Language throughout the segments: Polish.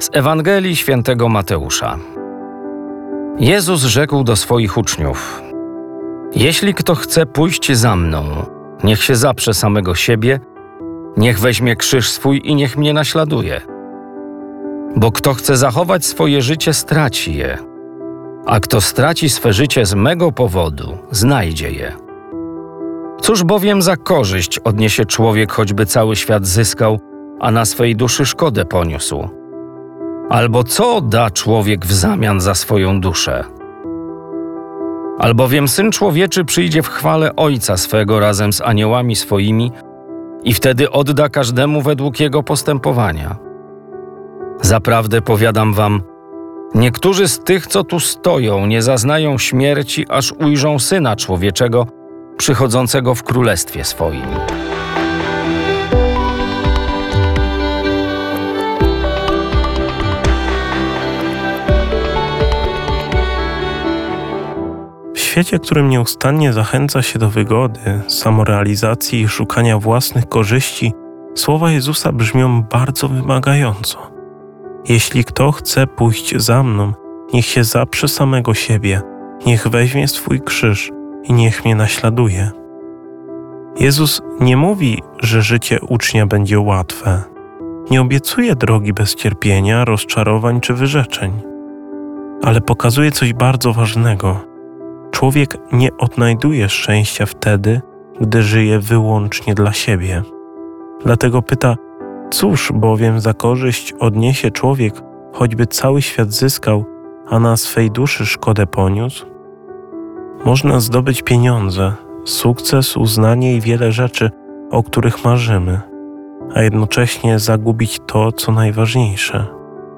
Z Ewangelii Świętego Mateusza. Jezus rzekł do swoich uczniów: Jeśli kto chce pójść za mną, niech się zaprze samego siebie, niech weźmie krzyż swój i niech mnie naśladuje. Bo kto chce zachować swoje życie, straci je, a kto straci swe życie z mego powodu, znajdzie je. Cóż bowiem za korzyść odniesie człowiek, choćby cały świat zyskał, a na swej duszy szkodę poniósł? Albo co da człowiek w zamian za swoją duszę? Albowiem Syn Człowieczy przyjdzie w chwale Ojca swego razem z aniołami swoimi i wtedy odda każdemu według jego postępowania. Zaprawdę powiadam wam, niektórzy z tych, co tu stoją, nie zaznają śmierci, aż ujrzą Syna Człowieczego przychodzącego w królestwie swoim. W świecie, którym nieustannie zachęca się do wygody, samorealizacji i szukania własnych korzyści, słowa Jezusa brzmią bardzo wymagająco. Jeśli kto chce pójść za mną, niech się zaprze samego siebie, niech weźmie swój krzyż i niech mnie naśladuje. Jezus nie mówi, że życie ucznia będzie łatwe. Nie obiecuje drogi bez cierpienia, rozczarowań czy wyrzeczeń. Ale pokazuje coś bardzo ważnego. Człowiek nie odnajduje szczęścia wtedy, gdy żyje wyłącznie dla siebie. Dlatego pyta, cóż bowiem za korzyść odniesie człowiek, choćby cały świat zyskał, a na swej duszy szkodę poniósł? Można zdobyć pieniądze, sukces, uznanie i wiele rzeczy, o których marzymy, a jednocześnie zagubić to, co najważniejsze.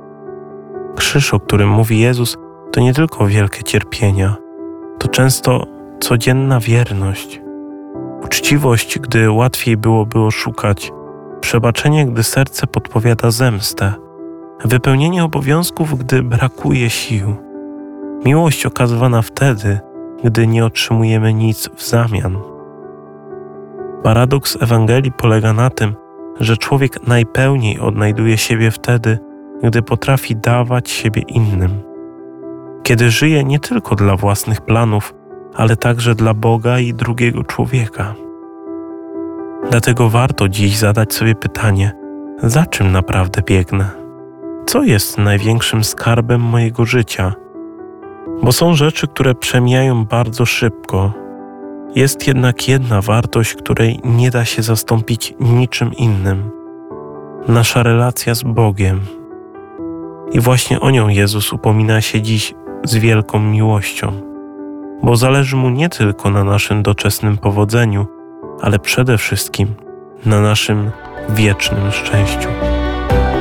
Krzyż, o którym mówi Jezus, to nie tylko wielkie cierpienia, to często codzienna wierność, uczciwość, gdy łatwiej byłoby oszukać, przebaczenie, gdy serce podpowiada zemstę, wypełnienie obowiązków, gdy brakuje sił, miłość okazywana wtedy, gdy nie otrzymujemy nic w zamian. Paradoks Ewangelii polega na tym, że człowiek najpełniej odnajduje siebie wtedy, gdy potrafi dawać siebie innym. Kiedy żyje nie tylko dla własnych planów, ale także dla Boga i drugiego człowieka. Dlatego warto dziś zadać sobie pytanie, za czym naprawdę biegnę? Co jest największym skarbem mojego życia? Bo są rzeczy, które przemijają bardzo szybko. Jest jednak jedna wartość, której nie da się zastąpić niczym innym. Nasza relacja z Bogiem. I właśnie o nią Jezus upomina się dziś z wielką miłością. Bo zależy Mu nie tylko na naszym doczesnym powodzeniu, ale przede wszystkim na naszym wiecznym szczęściu.